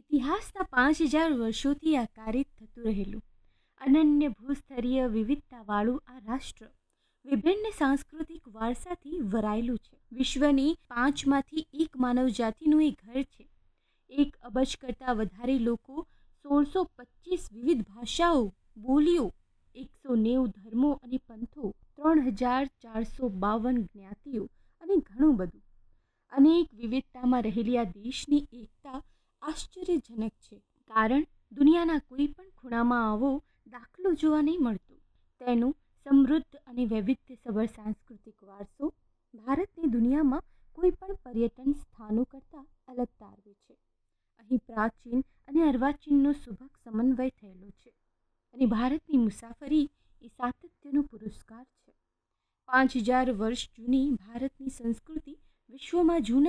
ઇતિહાસના 5000 વર્ષોથી આકારિત થતું રહેલું અનન્ય ભૂસ્તરીય વિવિધતાવાળું આ રાષ્ટ્ર વિભિન્ન સાંસ્કૃતિક વારસાથી વરાયેલું છે. વિશ્વની 5માંથી 1 માનવજાતિનું એ ઘર છે. 1 અબજ કરતાં વધારે લોકો, 1625 વિવિધ ભાષાઓ, બોલીઓ, 190 ધર્મો અને પંથો, 3452 જ્ઞાતિઓ અને ઘણું બધું. અનેક વિવિધતામાં રહેલી આ દેશની એકતા આશ્ચર્યજનક છે, કારણ દુનિયાના કોઈ પણ ખૂણામાં આવો દાખલો જોવા નહીં મળતો. તેનું સમૃદ્ધ અને વૈવિધ્યસભર સાંસ્કૃતિક વારસો ભારતને દુનિયામાં કોઈ પણ પર્યટન સ્થાનો કરતાં અલગ તારવે છે. અહીં પ્રાચીન અને અર્વાચીનનો સુભગ સમન્વય થયેલો છે અને ભારતની મુસાફરી એ સાતત્યનો પુરસ્કાર છે. 5000 વર્ષ જૂની ભારતની સંસ્કૃતિ વિશ્વમાં જૂના